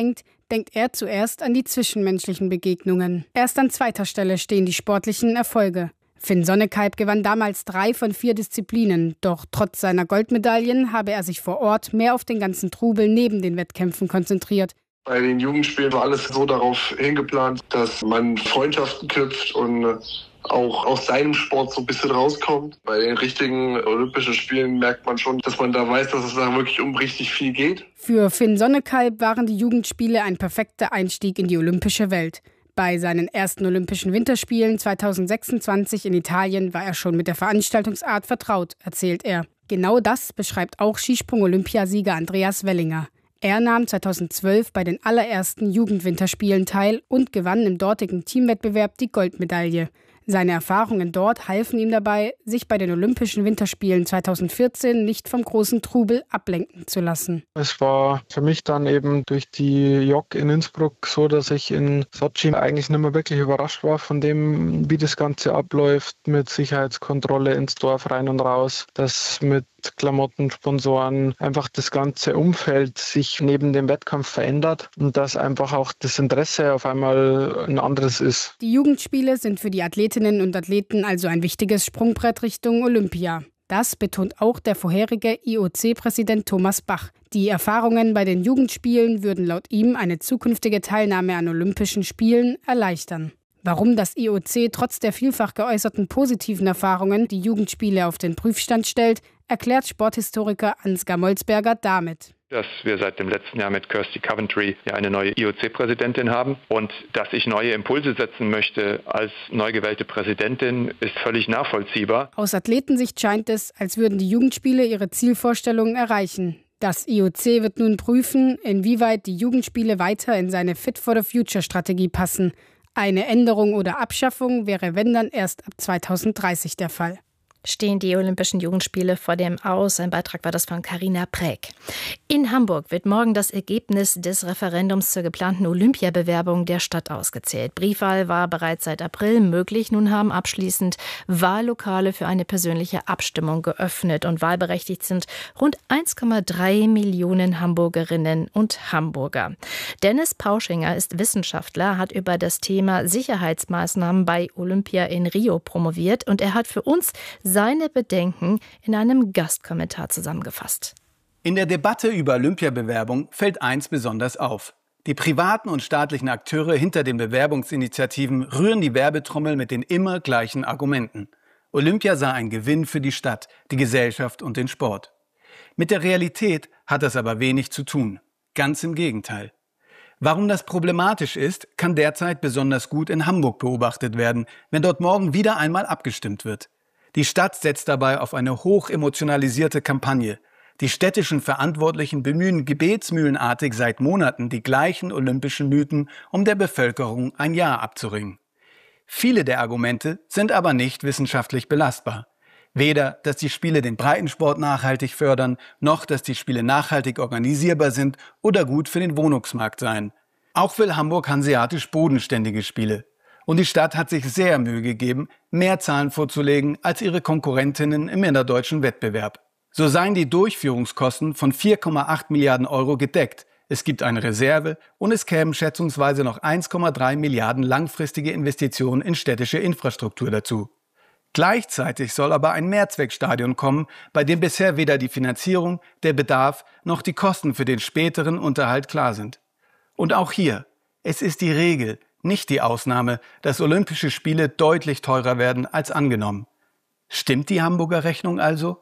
denkt er zuerst an die zwischenmenschlichen Begegnungen. Erst an zweiter Stelle stehen die sportlichen Erfolge. Finn Sonnekalb gewann damals drei von vier Disziplinen, doch trotz seiner Goldmedaillen habe er sich vor Ort mehr auf den ganzen Trubel neben den Wettkämpfen konzentriert. Bei den Jugendspielen war alles so darauf hingeplant, dass man Freundschaften knüpft und auch aus seinem Sport so ein bisschen rauskommt. Bei den richtigen Olympischen Spielen merkt man schon, dass man da weiß, dass es da wirklich um richtig viel geht. Für Finn Sonnekalb waren die Jugendspiele ein perfekter Einstieg in die olympische Welt. Bei seinen ersten Olympischen Winterspielen zweitausendsechsundzwanzig in Italien war er schon mit der Veranstaltungsart vertraut, erzählt er. Genau das beschreibt auch Skisprung-Olympiasieger Andreas Wellinger. Er nahm zweitausendzwölf bei den allerersten Jugendwinterspielen teil und gewann im dortigen Teamwettbewerb die Goldmedaille. Seine Erfahrungen dort halfen ihm dabei, sich bei den Olympischen Winterspielen zweitausendvierzehn nicht vom großen Trubel ablenken zu lassen. Es war für mich dann eben durch die J O C in Innsbruck so, dass ich in Sotschi eigentlich nicht mehr wirklich überrascht war von dem, wie das Ganze abläuft, mit Sicherheitskontrolle ins Dorf rein und raus, dass mit Klamotten, Sponsoren, einfach das ganze Umfeld sich neben dem Wettkampf verändert und dass einfach auch das Interesse auf einmal ein anderes ist. Die Jugendspiele sind für die Athletinnen und Athleten also ein wichtiges Sprungbrett Richtung Olympia. Das betont auch der vorherige I O C-Präsident Thomas Bach. Die Erfahrungen bei den Jugendspielen würden laut ihm eine zukünftige Teilnahme an Olympischen Spielen erleichtern. Warum das I O C trotz der vielfach geäußerten positiven Erfahrungen die Jugendspiele auf den Prüfstand stellt, erklärt Sporthistoriker Ansgar Molzberger damit. Dass wir seit dem letzten Jahr mit Kirsty Coventry ja eine neue I O C-Präsidentin haben und dass ich neue Impulse setzen möchte als neu gewählte Präsidentin, ist völlig nachvollziehbar. Aus Athletensicht scheint es, als würden die Jugendspiele ihre Zielvorstellungen erreichen. Das I O C wird nun prüfen, inwieweit die Jugendspiele weiter in seine Fit-for-the-Future-Strategie passen. Eine Änderung oder Abschaffung wäre, wenn dann, erst ab zweitausenddreißig der Fall. Stehen die Olympischen Jugendspiele vor dem Aus. Ein Beitrag war das von Carina Präg. In Hamburg wird morgen das Ergebnis des Referendums zur geplanten Olympiabewerbung der Stadt ausgezählt. Briefwahl war bereits seit April möglich. Nun haben abschließend Wahllokale für eine persönliche Abstimmung geöffnet und wahlberechtigt sind rund eins Komma drei Millionen Hamburgerinnen und Hamburger. Dennis Pauschinger ist Wissenschaftler, hat über das Thema Sicherheitsmaßnahmen bei Olympia in Rio promoviert und er hat für uns seine Bedenken in einem Gastkommentar zusammengefasst. In der Debatte über Olympiabewerbung fällt eins besonders auf. Die privaten und staatlichen Akteure hinter den Bewerbungsinitiativen rühren die Werbetrommel mit den immer gleichen Argumenten. Olympia sei ein Gewinn für die Stadt, die Gesellschaft und den Sport. Mit der Realität hat das aber wenig zu tun. Ganz im Gegenteil. Warum das problematisch ist, kann derzeit besonders gut in Hamburg beobachtet werden, wenn dort morgen wieder einmal abgestimmt wird. Die Stadt setzt dabei auf eine hoch emotionalisierte Kampagne. Die städtischen Verantwortlichen bemühen gebetsmühlenartig seit Monaten die gleichen olympischen Mythen, um der Bevölkerung ein Ja abzuringen. Viele der Argumente sind aber nicht wissenschaftlich belastbar. Weder, dass die Spiele den Breitensport nachhaltig fördern, noch, dass die Spiele nachhaltig organisierbar sind oder gut für den Wohnungsmarkt seien. Auch will Hamburg hanseatisch bodenständige Spiele. Und die Stadt hat sich sehr Mühe gegeben, mehr Zahlen vorzulegen als ihre Konkurrentinnen im innerdeutschen Wettbewerb. So seien die Durchführungskosten von vier Komma acht Milliarden Euro gedeckt. Es gibt eine Reserve und es kämen schätzungsweise noch eins Komma drei Milliarden langfristige Investitionen in städtische Infrastruktur dazu. Gleichzeitig soll aber ein Mehrzweckstadion kommen, bei dem bisher weder die Finanzierung, der Bedarf noch die Kosten für den späteren Unterhalt klar sind. Und auch hier, es ist die Regel, nicht die Ausnahme, dass Olympische Spiele deutlich teurer werden als angenommen. Stimmt die Hamburger Rechnung also?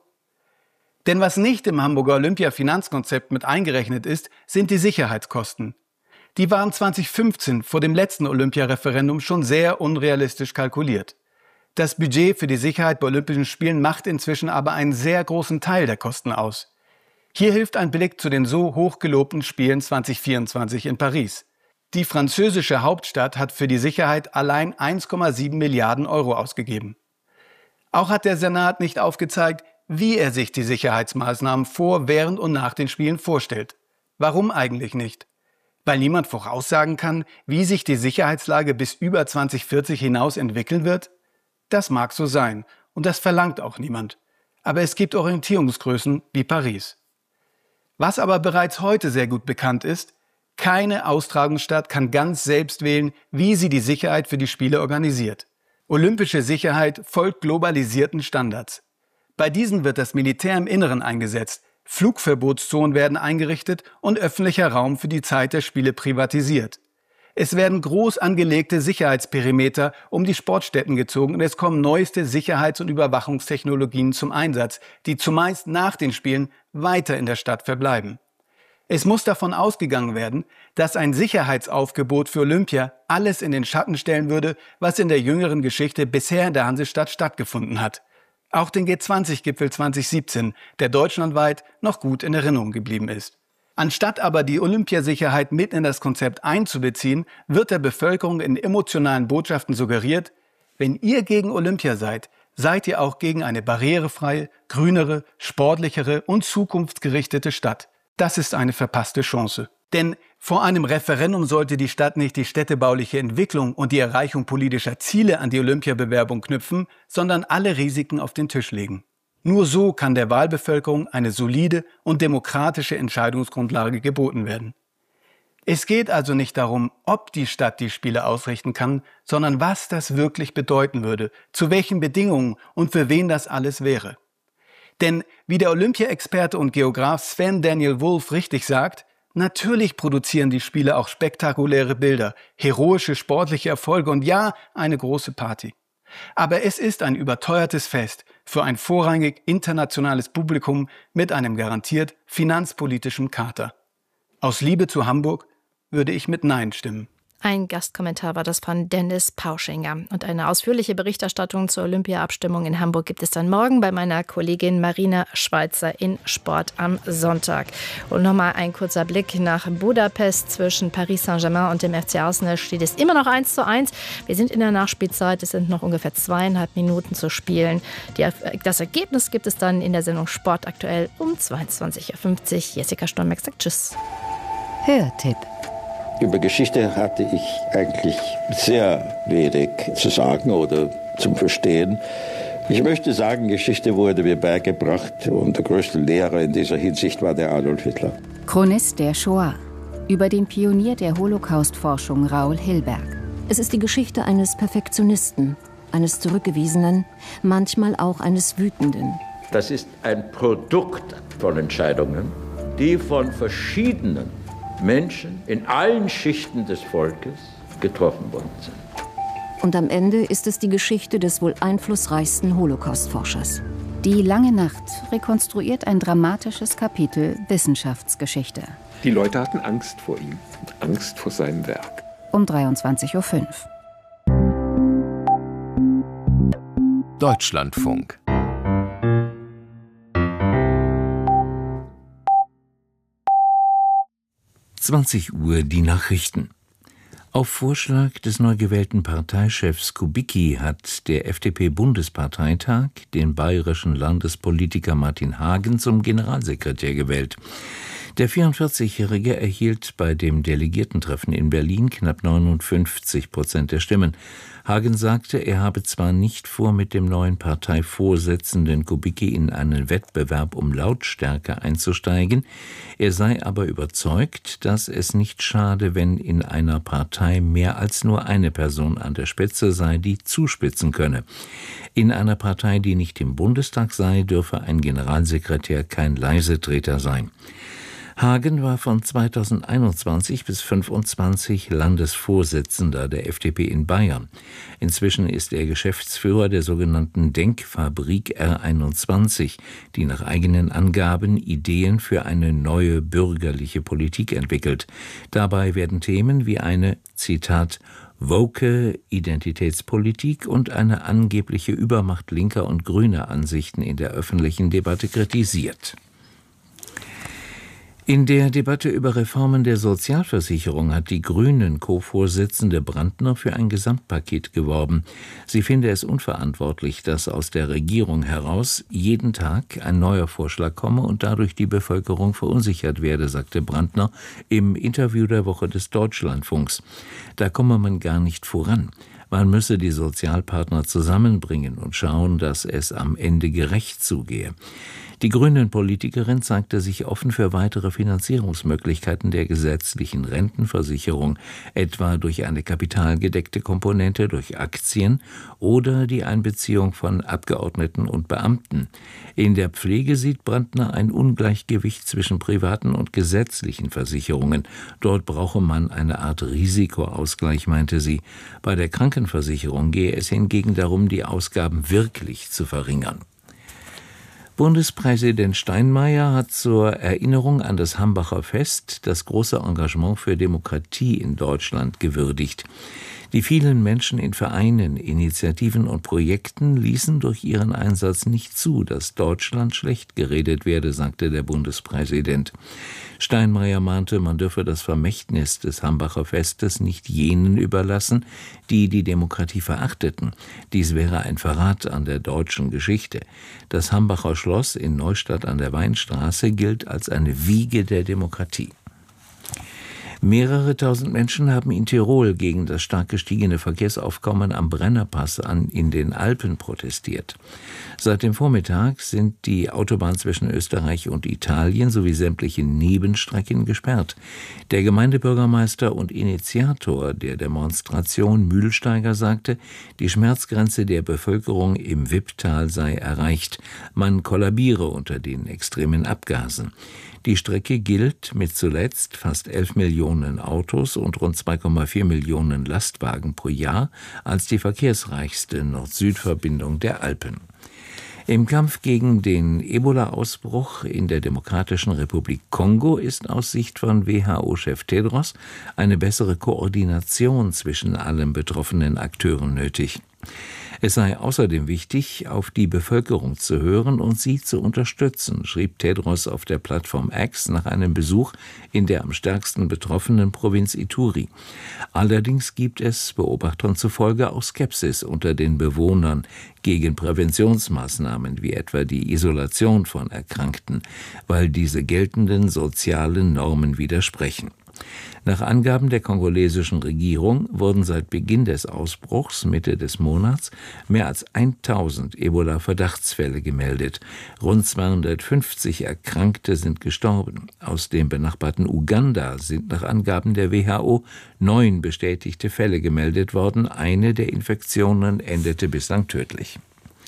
Denn was nicht im Hamburger Olympia-Finanzkonzept mit eingerechnet ist, sind die Sicherheitskosten. Die waren zweitausendfünfzehn vor dem letzten Olympia-Referendum schon sehr unrealistisch kalkuliert. Das Budget für die Sicherheit bei Olympischen Spielen macht inzwischen aber einen sehr großen Teil der Kosten aus. Hier hilft ein Blick zu den so hochgelobten Spielen zweitausendvierundzwanzig in Paris. Die französische Hauptstadt hat für die Sicherheit allein eins Komma sieben Milliarden Euro ausgegeben. Auch hat der Senat nicht aufgezeigt, wie er sich die Sicherheitsmaßnahmen vor, während und nach den Spielen vorstellt. Warum eigentlich nicht? Weil niemand voraussagen kann, wie sich die Sicherheitslage bis über zweitausendvierzig hinaus entwickeln wird? Das mag so sein und das verlangt auch niemand. Aber es gibt Orientierungsgrößen wie Paris. Was aber bereits heute sehr gut bekannt ist, Keine Austragungsstadt kann ganz selbst wählen, wie sie die Sicherheit für die Spiele organisiert. Olympische Sicherheit folgt globalisierten Standards. Bei diesen wird das Militär im Inneren eingesetzt, Flugverbotszonen werden eingerichtet und öffentlicher Raum für die Zeit der Spiele privatisiert. Es werden groß angelegte Sicherheitsperimeter um die Sportstätten gezogen und es kommen neueste Sicherheits- und Überwachungstechnologien zum Einsatz, die zumeist nach den Spielen weiter in der Stadt verbleiben. Es muss davon ausgegangen werden, dass ein Sicherheitsaufgebot für Olympia alles in den Schatten stellen würde, was in der jüngeren Geschichte bisher in der Hansestadt stattgefunden hat. Auch den G zwanzig Gipfel zwanzig siebzehn, der deutschlandweit noch gut in Erinnerung geblieben ist. Anstatt aber die Olympiasicherheit mit in das Konzept einzubeziehen, wird der Bevölkerung in emotionalen Botschaften suggeriert, wenn ihr gegen Olympia seid, seid ihr auch gegen eine barrierefreie, grünere, sportlichere und zukunftsgerichtete Stadt. Das ist eine verpasste Chance. Denn vor einem Referendum sollte die Stadt nicht die städtebauliche Entwicklung und die Erreichung politischer Ziele an die Olympiabewerbung knüpfen, sondern alle Risiken auf den Tisch legen. Nur so kann der Wahlbevölkerung eine solide und demokratische Entscheidungsgrundlage geboten werden. Es geht also nicht darum, ob die Stadt die Spiele ausrichten kann, sondern was das wirklich bedeuten würde, zu welchen Bedingungen und für wen das alles wäre. Denn wie der Olympia-Experte und Geograf Sven Daniel Wolf richtig sagt, natürlich produzieren die Spiele auch spektakuläre Bilder, heroische sportliche Erfolge und ja, eine große Party. Aber es ist ein überteuertes Fest für ein vorrangig internationales Publikum mit einem garantiert finanzpolitischen Kater. Aus Liebe zu Hamburg würde ich mit Nein stimmen. Ein Gastkommentar war das von Dennis Pauschinger. Und eine ausführliche Berichterstattung zur Olympia-Abstimmung in Hamburg gibt es dann morgen bei meiner Kollegin Marina Schweizer in Sport am Sonntag. Und nochmal ein kurzer Blick nach Budapest. Zwischen Paris Saint-Germain und dem F C Arsenal steht es immer noch eins zu eins. Wir sind in der Nachspielzeit. Es sind noch ungefähr zweieinhalb Minuten zu spielen. Die, das Ergebnis gibt es dann in der Sendung Sport aktuell um zweiundzwanzig Uhr fünfzig. Jessica Stormbeck sagt Tschüss. Hörtipp. Über Geschichte hatte ich eigentlich sehr wenig zu sagen oder zum Verstehen. Ich möchte sagen, Geschichte wurde mir beigebracht und der größte Lehrer in dieser Hinsicht war der Adolf Hitler. Chronist der Shoah. Über den Pionier der Holocaust-Forschung Raoul Hilberg. Es ist die Geschichte eines Perfektionisten, eines Zurückgewiesenen, manchmal auch eines Wütenden. Das ist ein Produkt von Entscheidungen, die von verschiedenen Menschen in allen Schichten des Volkes getroffen worden sind. Und am Ende ist es die Geschichte des wohl einflussreichsten Holocaust-Forschers. Die lange Nacht rekonstruiert ein dramatisches Kapitel Wissenschaftsgeschichte. Die Leute hatten Angst vor ihm, Angst vor seinem Werk. Um dreiundzwanzig Uhr fünf. Deutschlandfunk. zwanzig Uhr die Nachrichten. Auf Vorschlag des neu gewählten Parteichefs Kubicki hat der F D P-Bundesparteitag den bayerischen Landespolitiker Martin Hagen zum Generalsekretär gewählt. Der vierundvierzigjährige erhielt bei dem Delegiertentreffen in Berlin knapp neunundfünfzig Prozent der Stimmen. Hagen sagte, er habe zwar nicht vor, mit dem neuen Parteivorsitzenden Kubicki in einen Wettbewerb um Lautstärke einzusteigen, er sei aber überzeugt, dass es nicht schade, wenn in einer Partei mehr als nur eine Person an der Spitze sei, die zuspitzen könne. In einer Partei, die nicht im Bundestag sei, dürfe ein Generalsekretär kein Leisetreter sein. Hagen war von zweitausendeinundzwanzig bis fünfundzwanzig Landesvorsitzender der F D P in Bayern. Inzwischen ist er Geschäftsführer der sogenannten Denkfabrik R einundzwanzig, die nach eigenen Angaben Ideen für eine neue bürgerliche Politik entwickelt. Dabei werden Themen wie eine, Zitat, woke Identitätspolitik und eine angebliche Übermacht linker und grüner Ansichten in der öffentlichen Debatte kritisiert. In der Debatte über Reformen der Sozialversicherung hat die Grünen-Co-Vorsitzende Brandner für ein Gesamtpaket geworben. Sie finde es unverantwortlich, dass aus der Regierung heraus jeden Tag ein neuer Vorschlag komme und dadurch die Bevölkerung verunsichert werde, sagte Brandner im Interview der Woche des Deutschlandfunks. Da komme man gar nicht voran. Man müsse die Sozialpartner zusammenbringen und schauen, dass es am Ende gerecht zugehe. Die Grünen-Politikerin zeigte sich offen für weitere Finanzierungsmöglichkeiten der gesetzlichen Rentenversicherung, etwa durch eine kapitalgedeckte Komponente durch Aktien oder die Einbeziehung von Abgeordneten und Beamten. In der Pflege sieht Brandner ein Ungleichgewicht zwischen privaten und gesetzlichen Versicherungen. Dort brauche man eine Art Risikoausgleich, meinte sie. Bei der Krankenversicherung gehe es hingegen darum, die Ausgaben wirklich zu verringern. Bundespräsident Steinmeier hat zur Erinnerung an das Hambacher Fest das große Engagement für Demokratie in Deutschland gewürdigt. Die vielen Menschen in Vereinen, Initiativen und Projekten ließen durch ihren Einsatz nicht zu, dass Deutschland schlecht geredet werde, sagte der Bundespräsident. Steinmeier mahnte, man dürfe das Vermächtnis des Hambacher Festes nicht jenen überlassen, die die Demokratie verachteten. Dies wäre ein Verrat an der deutschen Geschichte. Das Hambacher Schloss in Neustadt an der Weinstraße gilt als eine Wiege der Demokratie. Mehrere tausend Menschen haben in Tirol gegen das stark gestiegene Verkehrsaufkommen am Brennerpass an in den Alpen protestiert. Seit dem Vormittag sind die Autobahn zwischen Österreich und Italien sowie sämtliche Nebenstrecken gesperrt. Der Gemeindebürgermeister und Initiator der Demonstration Mühlsteiger sagte, die Schmerzgrenze der Bevölkerung im Wipptal sei erreicht. Man kollabiere unter den extremen Abgasen. Die Strecke gilt mit zuletzt fast elf Millionen Autos und rund zwei Komma vier Millionen Lastwagen pro Jahr als die verkehrsreichste Nord-Süd-Verbindung der Alpen. Im Kampf gegen den Ebola-Ausbruch in der Demokratischen Republik Kongo ist aus Sicht von W H O-Chef Tedros eine bessere Koordination zwischen allen betroffenen Akteuren nötig. Es sei außerdem wichtig, auf die Bevölkerung zu hören und sie zu unterstützen, schrieb Tedros auf der Plattform X nach einem Besuch in der am stärksten betroffenen Provinz Ituri. Allerdings gibt es Beobachtern zufolge auch Skepsis unter den Bewohnern gegen Präventionsmaßnahmen wie etwa die Isolation von Erkrankten, weil diese geltenden sozialen Normen widersprechen. Nach Angaben der kongolesischen Regierung wurden seit Beginn des Ausbruchs Mitte des Monats mehr als tausend Ebola-Verdachtsfälle gemeldet. Rund zweihundertfünfzig Erkrankte sind gestorben. Aus dem benachbarten Uganda sind nach Angaben der W H O neun bestätigte Fälle gemeldet worden. Eine der Infektionen endete bislang tödlich.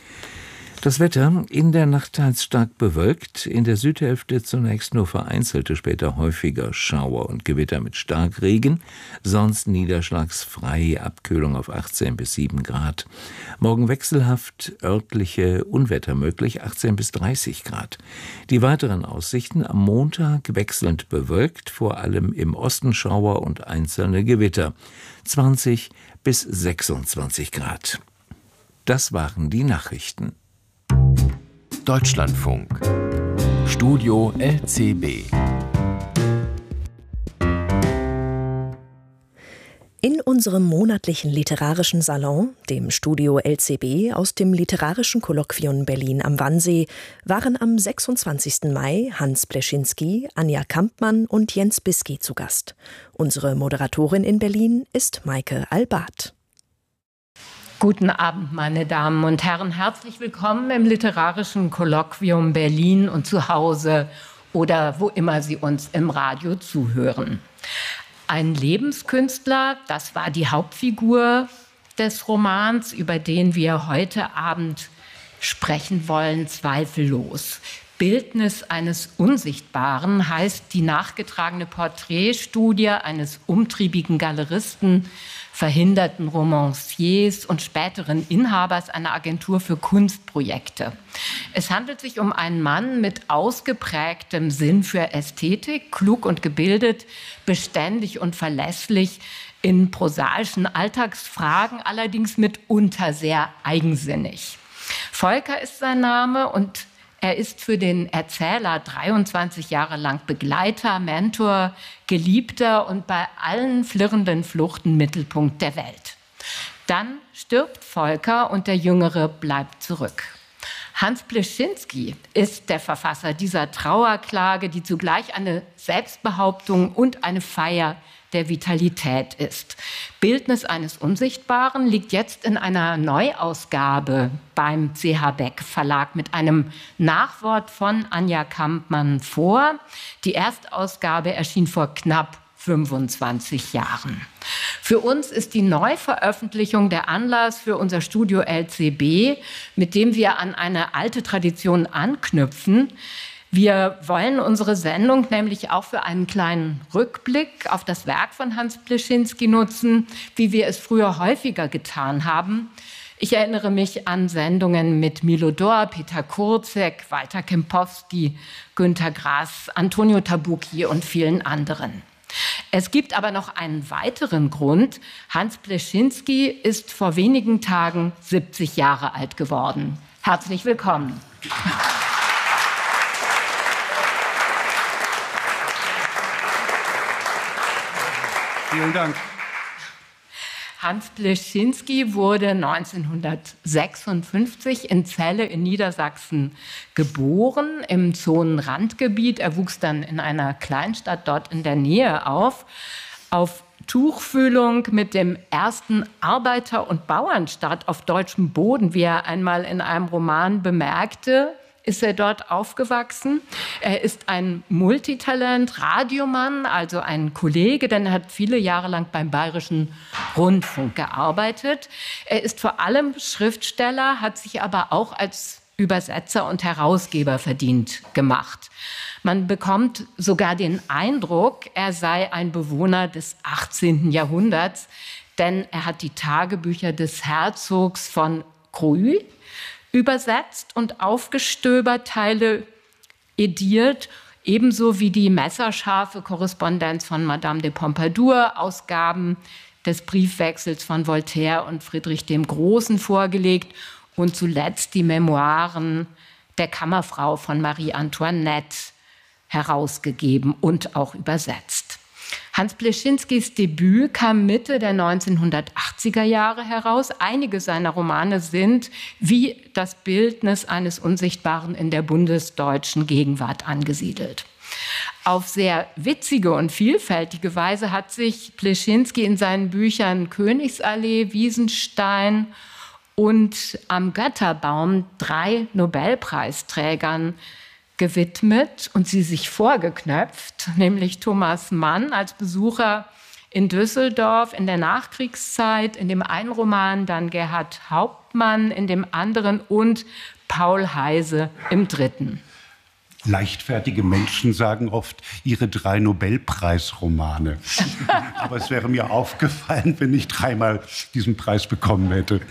Das Wetter: in der Nacht teils stark bewölkt, in der Südhälfte zunächst nur vereinzelte, später häufiger Schauer und Gewitter mit Starkregen, sonst niederschlagsfrei, Abkühlung auf achtzehn bis sieben Grad. Morgen wechselhaft örtliche Unwetter möglich, achtzehn bis dreißig Grad. Die weiteren Aussichten: am Montag wechselnd bewölkt, vor allem im Osten Schauer und einzelne Gewitter, zwanzig bis sechsundzwanzig Grad. Das waren die Nachrichten. Deutschlandfunk. Studio L C B. In unserem monatlichen literarischen Salon, dem Studio L C B aus dem Literarischen Kolloquium Berlin am Wannsee, waren am sechsundzwanzigsten Mai Hans Bleschinski, Anja Kampmann und Jens Bisky zu Gast. Unsere Moderatorin in Berlin ist Maike Albart. Guten Abend, meine Damen und Herren. Herzlich willkommen im Literarischen Kolloquium Berlin und zu Hause oder wo immer Sie uns im Radio zuhören. Ein Lebenskünstler, das war die Hauptfigur des Romans, über den wir heute Abend sprechen wollen, zweifellos. Bildnis eines Unsichtbaren heißt die nachgetragene Porträtstudie eines umtriebigen Galeristen, verhinderten Romanciers und späteren Inhabers einer Agentur für Kunstprojekte. Es handelt sich um einen Mann mit ausgeprägtem Sinn für Ästhetik, klug und gebildet, beständig und verlässlich in prosaischen Alltagsfragen, allerdings mitunter sehr eigensinnig. Volker ist sein Name und er ist für den Erzähler dreiundzwanzig Jahre lang Begleiter, Mentor, Geliebter und bei allen flirrenden Fluchten Mittelpunkt der Welt. Dann stirbt Volker und der Jüngere bleibt zurück. Hans Bleschinski ist der Verfasser dieser Trauerklage, die zugleich eine Selbstbehauptung und eine Feier der Vitalität ist. Bildnis eines Unsichtbaren liegt jetzt in einer Neuausgabe beim C H Beck Verlag mit einem Nachwort von Anja Kampmann vor. Die Erstausgabe erschien vor knapp fünfundzwanzig Jahren. Für uns ist die Neuveröffentlichung der Anlass für unser Studio L C B, mit dem wir an eine alte Tradition anknüpfen. Wir wollen unsere Sendung nämlich auch für einen kleinen Rückblick auf das Werk von Hans Pleschinski nutzen, wie wir es früher häufiger getan haben. Ich erinnere mich an Sendungen mit Milo Dor, Peter Kurzek, Walter Kempowski, Günter Grass, Antonio Tabucchi und vielen anderen. Es gibt aber noch einen weiteren Grund. Hans Pleschinski ist vor wenigen Tagen siebzig Jahre alt geworden. Herzlich willkommen. Vielen Dank. Hans Pleschinski wurde neunzehnhundertsechsundfünfzig in Celle in Niedersachsen geboren, im Zonenrandgebiet. Er wuchs dann in einer Kleinstadt dort in der Nähe auf. Auf Tuchfühlung mit dem ersten Arbeiter- und Bauernstaat auf deutschem Boden, wie er einmal in einem Roman bemerkte, ist er dort aufgewachsen. Er ist ein Multitalent, Radiomann, also ein Kollege, denn er hat viele Jahre lang beim Bayerischen Rundfunk gearbeitet. Er ist vor allem Schriftsteller, hat sich aber auch als Übersetzer und Herausgeber verdient gemacht. Man bekommt sogar den Eindruck, er sei ein Bewohner des achtzehnten Jahrhunderts, denn er hat die Tagebücher des Herzogs von Croÿ übersetzt und aufgestöbert, Teile ediert, ebenso wie die messerscharfe Korrespondenz von Madame de Pompadour, Ausgaben des Briefwechsels von Voltaire und Friedrich dem Großen vorgelegt und zuletzt die Memoiren der Kammerfrau von Marie Antoinette herausgegeben und auch übersetzt. Hans Pleschinskis Debüt kam Mitte der neunzehnhundertachtziger Jahre heraus. Einige seiner Romane sind wie das Bildnis eines Unsichtbaren in der bundesdeutschen Gegenwart angesiedelt. Auf sehr witzige und vielfältige Weise hat sich Pleschinski in seinen Büchern Königsallee, Wiesenstein und Am Götterbaum drei Nobelpreisträgern gewidmet und sie sich vorgeknöpft, nämlich Thomas Mann als Besucher in Düsseldorf in der Nachkriegszeit, in dem einen Roman, dann Gerhard Hauptmann in dem anderen und Paul Heyse im dritten. Leichtfertige Menschen sagen oft ihre drei Nobelpreisromane. Aber es wäre mir aufgefallen, wenn ich dreimal diesen Preis bekommen hätte.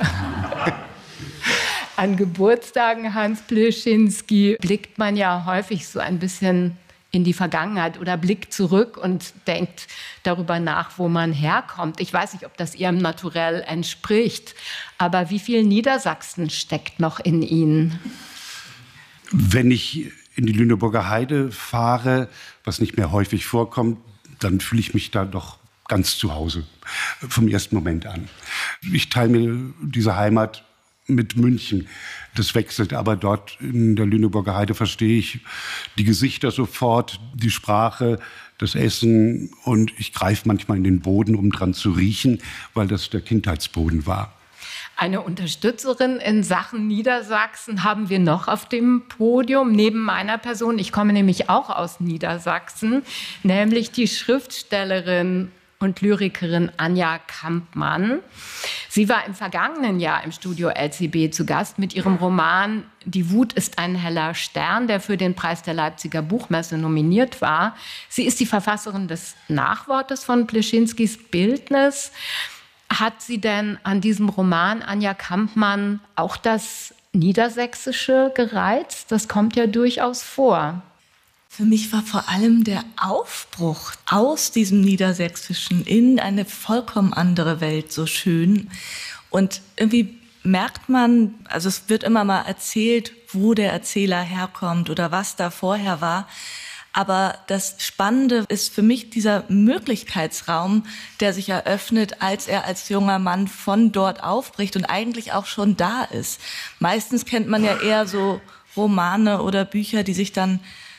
An Geburtstagen Hans Pleschinski blickt man ja häufig so ein bisschen in die Vergangenheit oder blickt zurück und denkt darüber nach, wo man herkommt. Ich weiß nicht, ob das Ihrem Naturell entspricht, aber wie viel Niedersachsen steckt noch in Ihnen? Wenn ich in die Lüneburger Heide fahre, was nicht mehr häufig vorkommt, dann fühle ich mich da doch ganz zu Hause, vom ersten Moment an. Ich teile mir diese Heimat mit München. Das wechselt, aber dort in der Lüneburger Heide verstehe ich die Gesichter sofort, die Sprache, das Essen und ich greife manchmal in den Boden, um dran zu riechen, weil das der Kindheitsboden war. Eine Unterstützerin in Sachen Niedersachsen haben wir noch auf dem Podium, neben meiner Person. Ich komme nämlich auch aus Niedersachsen, nämlich die Schriftstellerin und Lyrikerin Anja Kampmann. Sie war im vergangenen Jahr im Studio L C B zu Gast mit ihrem Roman Die Wut ist ein heller Stern, der für den Preis der Leipziger Buchmesse nominiert war. Sie ist die Verfasserin des Nachwortes von Pleschinskis Bildnis. Hat sie denn an diesem Roman, Anja Kampmann, auch das Niedersächsische gereizt? Das kommt ja durchaus vor. Für mich war vor allem der Aufbruch aus diesem Niedersächsischen in eine vollkommen andere Welt so schön. Und irgendwie merkt man, also es wird immer mal erzählt, wo der Erzähler herkommt oder was da vorher war. Aber das Spannende ist für mich dieser Möglichkeitsraum, der sich eröffnet, als er als junger Mann von dort aufbricht und eigentlich auch schon da ist. Meistens kennt man ja eher so Romane oder Bücher, die sich dann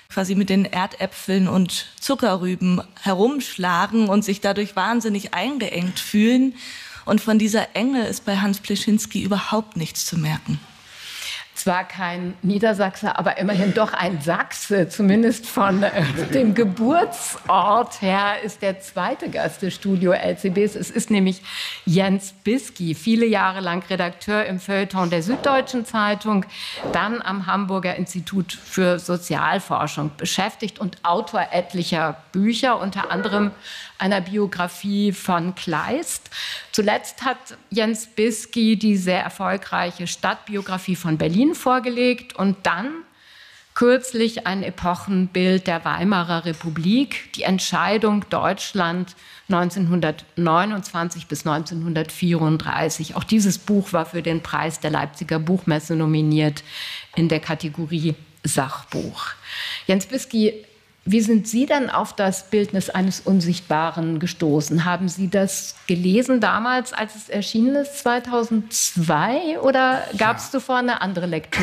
quasi mit den Erdäpfeln und Zuckerrüben herumschlagen und sich dadurch wahnsinnig eingeengt fühlen. Und von dieser Enge ist bei Hans Pleschinski überhaupt nichts zu merken. Zwar kein Niedersachse, aber immerhin doch ein Sachse, zumindest von äh, dem Geburtsort her, ist der zweite Gast des Studio L C Bs. Es ist nämlich Jens Bisky, viele Jahre lang Redakteur im Feuilleton der Süddeutschen Zeitung, dann am Hamburger Institut für Sozialforschung beschäftigt und Autor etlicher Bücher, unter anderem einer Biografie von Kleist. Zuletzt hat Jens Bisky die sehr erfolgreiche Stadtbiografie von Berlin vorgelegt und dann kürzlich ein Epochenbild der Weimarer Republik, die Entscheidung Deutschland neunzehnhundertneunundzwanzig bis neunzehnhundertvierunddreißig. Auch dieses Buch war für den Preis der Leipziger Buchmesse nominiert in der Kategorie Sachbuch. Jens Bisky, wie sind Sie denn auf das Bildnis eines Unsichtbaren gestoßen? Haben Sie das gelesen damals, als es erschienen ist, zweitausendzwei? Oder gab es ja zuvor eine andere Lektüre?